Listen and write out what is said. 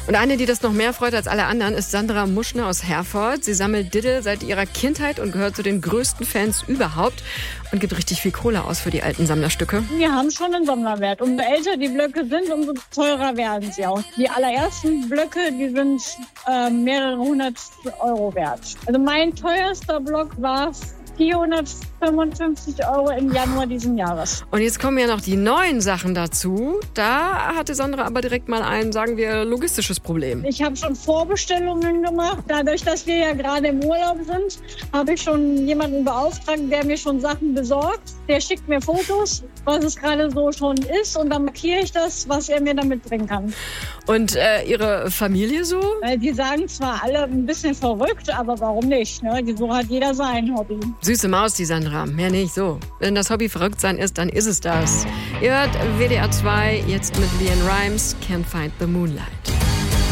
Und eine, die das noch mehr freut als alle anderen, ist Sandra Muschner aus Herford. Sie sammelt Diddle seit ihrer Kindheit und gehört zu den größten Fans überhaupt und gibt richtig viel Kohle aus für die alten Sammlerstücke. Die haben schon einen Sammlerwert. Umso älter die Blöcke sind, umso teurer werden sie auch. Die allerersten Blöcke, die sind mehrere 100 Euro wert. Also mein teuerster Block war 455 € im Januar diesen Jahres. Und jetzt kommen ja noch die neuen Sachen dazu. Da hatte Sandra aber direkt mal ein, sagen wir, logistisches Problem. Ich habe schon Vorbestellungen gemacht. Dadurch, dass wir ja gerade im Urlaub sind, habe ich schon jemanden beauftragt, der mir schon Sachen besorgt. Der schickt mir Fotos, was es gerade so schon ist. Und dann markiere ich das, was er mir damit bringen kann. Und Ihre Familie so? Die sagen zwar alle ein bisschen verrückt, aber warum nicht? Ne? So hat jeder sein Hobby. Süße Maus, die Sandra. Mehr nicht so. Wenn das Hobby verrückt sein ist, dann ist es das. Ihr hört WDR 2 jetzt mit Leanne Rimes, Can't Find the Moonlight.